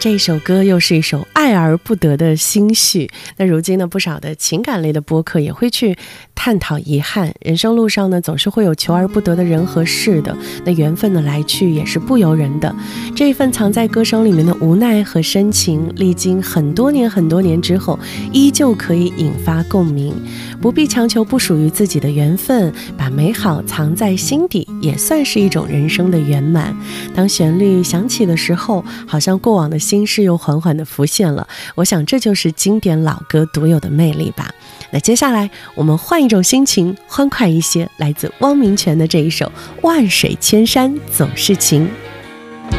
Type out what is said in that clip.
这首歌又是一首爱而不得的心绪。那如今呢，不少的情感类的播客也会去探讨遗憾，人生路上呢总是会有求而不得的人和事的，那缘分的来去也是不由人的。这一份藏在歌声里面的无奈和深情，历经很多年之后，依旧可以引发共鸣。不必强求不属于自己的缘分，把美好藏在心底，也算是一种人生的圆满。当旋律响起的时候，好像过往的心事又缓缓地浮现了，我想这就是经典老歌独有的魅力吧。那接下来我们换一种心情，欢快一些，来自汪明荃的这一首《万水千山总是情》。